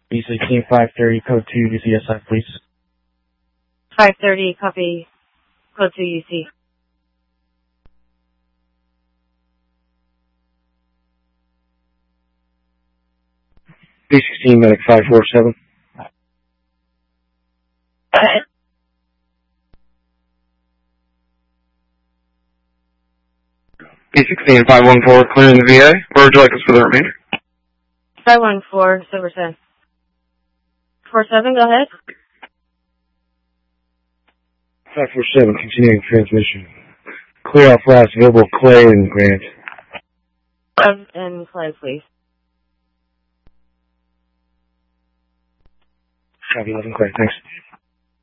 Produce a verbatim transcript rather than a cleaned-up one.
B sixteen five thirty, code two, U C S I, please. five thirty, copy, code two U C. B sixteen, medic five four seven. B sixteen five one four, clearing the V A. Where would you like us for the remainder? five one four, Silver Sun. four seven, go ahead. five four seven, continuing transmission. Clear off last available Clay and Grant. Um, and Clay, please. Copy eleven Clay, thanks.